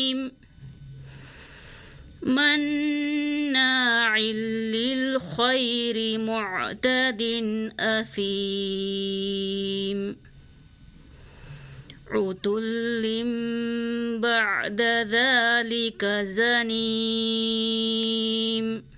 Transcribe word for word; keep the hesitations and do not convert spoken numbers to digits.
مناع للخير معتد أثيم عتل بعد ذلك زنيم